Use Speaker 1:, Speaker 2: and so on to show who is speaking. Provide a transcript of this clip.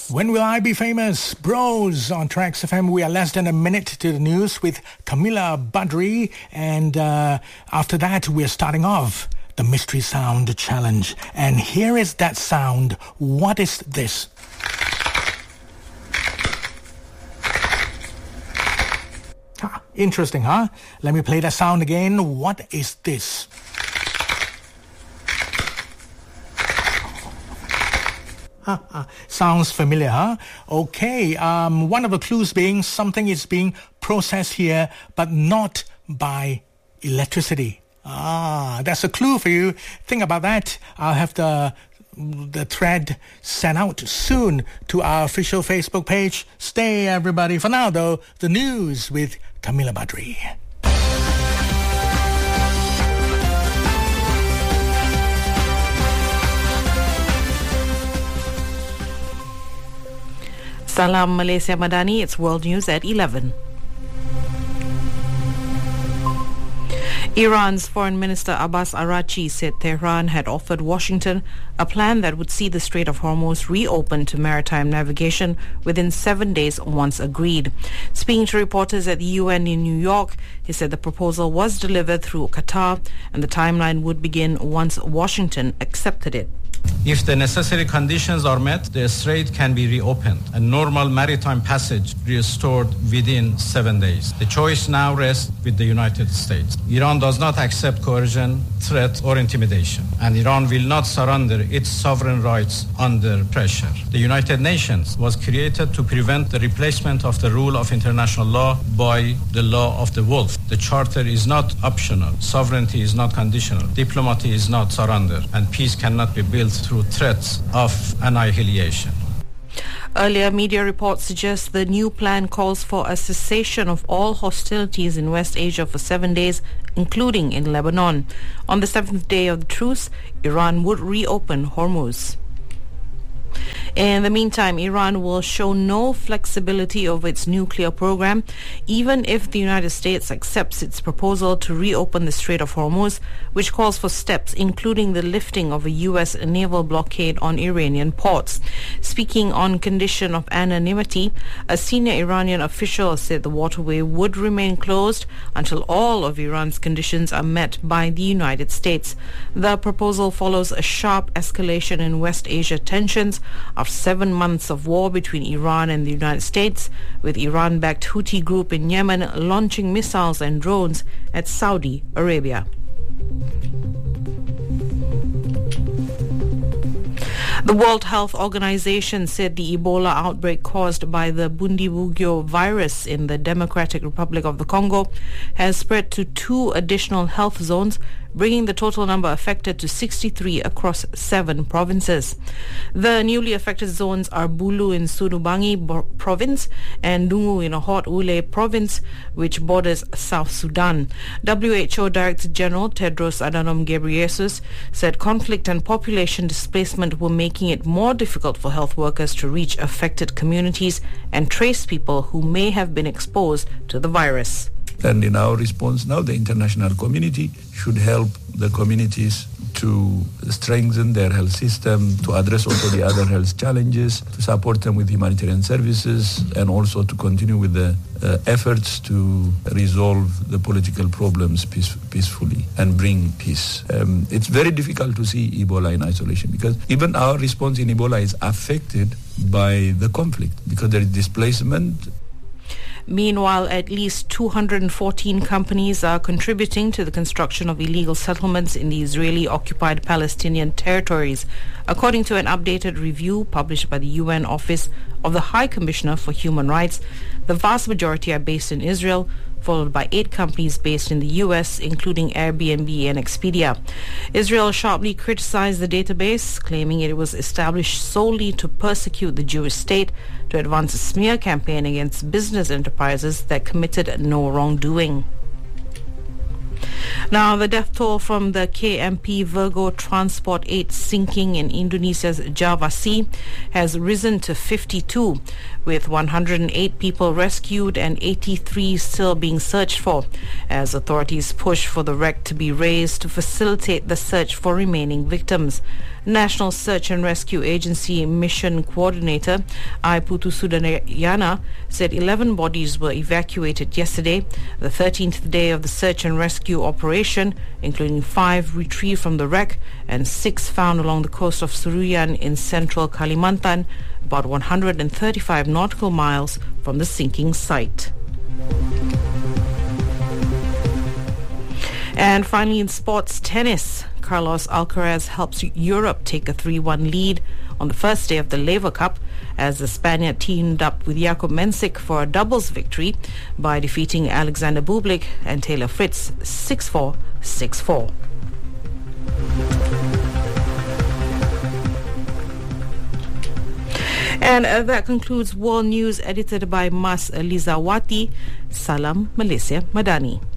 Speaker 1: When will I be famous? Bros on Tracks FM. We are less than a minute to the news with Camilla Badri. And after that, we're starting off the Mystery Sound Challenge. And here is that sound. What is this? Interesting, huh? Let me play that sound again. What is this? Sounds familiar, huh? Okay, one of the clues being something is being processed here, but not by electricity. That's a clue for you. Think about that. I'll have the thread sent out soon to our official Facebook page. Stay, everybody. For now, though, the news with Camilla Badri.
Speaker 2: Salam Malaysia Madani, it's World News at 11. Iran's Foreign Minister Abbas Araghchi said Tehran had offered Washington a plan that would see the Strait of Hormuz reopened to maritime navigation within 7 days once agreed. Speaking to reporters at the UN in New York, he said the proposal was delivered through Qatar and the timeline would begin once Washington accepted it.
Speaker 3: If the necessary conditions are met, the strait can be reopened and normal maritime passage restored within 7 days. The choice now rests with the United States. Iran does not accept coercion, threat or intimidation, and Iran will not surrender its sovereign rights under pressure. The United Nations was created to prevent the replacement of the rule of international law by the law of the wolf. The Charter is not optional, sovereignty is not conditional, diplomacy is not surrender, and peace cannot be built through threats of annihilation.
Speaker 2: Earlier media reports suggest the new plan calls for a cessation of all hostilities in West Asia for 7 days, including in Lebanon. On the 7th day of the truce, Iran would reopen Hormuz. In the meantime, Iran will show no flexibility over its nuclear program, even if the United States accepts its proposal to reopen the Strait of Hormuz, which calls for steps including the lifting of a U.S. naval blockade on Iranian ports. Speaking on condition of anonymity, a senior Iranian official said the waterway would remain closed until all of Iran's conditions are met by the United States. The proposal follows a sharp escalation in West Asia tensions after 7 months of war between Iran and the United States, with Iran-backed Houthi group in Yemen launching missiles and drones at Saudi Arabia. The World Health Organization said the Ebola outbreak caused by the Bundibugyo virus in the Democratic Republic of the Congo has spread to 2 additional health zones, bringing the total number affected to 63 across 7 provinces. The newly affected zones are Bulu in Sudubangi province and Dungu in Hot-Ule province, which borders South Sudan. WHO Director General Tedros Adhanom Ghebreyesus said conflict and population displacement were making it more difficult for health workers to reach affected communities and trace people who may have been exposed to the virus.
Speaker 4: And in our response now, the international community should help the communities to strengthen their health system, to address also the other health challenges, to support them with humanitarian services, and also to continue with the efforts to resolve the political problems peacefully and bring peace. It's very difficult to see Ebola in isolation because even our response in Ebola is affected by the conflict because there is displacement.
Speaker 2: Meanwhile, at least 214 companies are contributing to the construction of illegal settlements in the Israeli-occupied Palestinian territories. According to an updated review published by the UN Office of the High Commissioner for Human Rights, the vast majority are based in Israel, followed by 8 companies based in the US, including Airbnb and Expedia. Israel sharply criticized the database, claiming it was established solely to persecute the Jewish state, to advance a smear campaign against business enterprises that committed no wrongdoing. Now, the death toll from the KMP Virgo Transport 8 sinking in Indonesia's Java Sea has risen to 52, with 108 people rescued and 83 still being searched for, as authorities push for the wreck to be raised to facilitate the search for remaining victims. National Search and Rescue Agency Mission Coordinator Putu Sudayana said 11 bodies were evacuated yesterday, the 13th day of the search and rescue operation, including 5 retrieved from the wreck and 6 found along the coast of Seruyan in central Kalimantan, about 135 nautical miles from the sinking site. And finally, in sports tennis, Carlos Alcaraz helps Europe take a 3-1 lead on the first day of the Laver Cup as the Spaniard teamed up with Jakub Mensik for a doubles victory by defeating Alexander Bublik and Taylor Fritz 6-4, 6-4. And that concludes World News edited by Mas Lizawati. Salam Malaysia Madani.